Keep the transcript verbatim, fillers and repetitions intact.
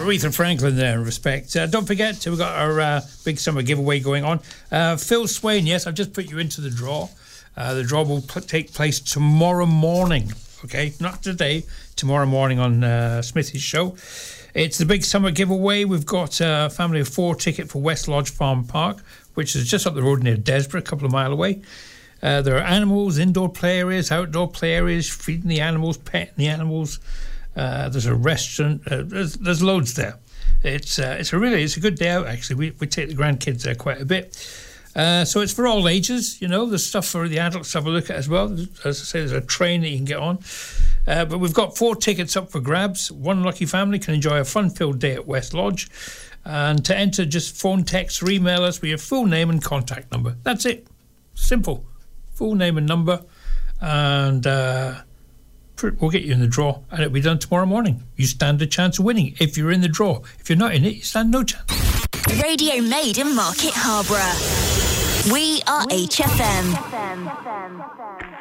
Aretha Franklin there in respect. Uh, don't forget, we've got our uh, big summer giveaway going on. Uh, Phil Swain, yes, I've just put you into the draw. Uh, the draw will p- take place tomorrow morning, okay? Not today, tomorrow morning on uh, Smithy's show. It's the big summer giveaway. We've got a family of four ticket for West Lodge Farm Park, which is just up the road near Desborough, a couple of mile away. Uh, there are animals, indoor play areas, outdoor play areas, feeding the animals, petting the animals. Uh, there's a restaurant. Uh, there's, there's loads there. It's uh, it's a really it's a good day out actually. We we take the grandkids there quite a bit. Uh, so it's for all ages. You know, there's stuff for the adults to have a look at as well. As I say, there's a train that you can get on. Uh, but we've got four tickets up for grabs. One lucky family can enjoy a fun-filled day at West Lodge. And to enter, just phone, text, or email us with your full name and contact number. That's it. Simple. Full name and number. And Uh, we'll get you in the draw, and it'll be done tomorrow morning. You stand a chance of winning if you're in the draw. If you're not in it, you stand no chance. Radio made in Market Harborough. We are H F M.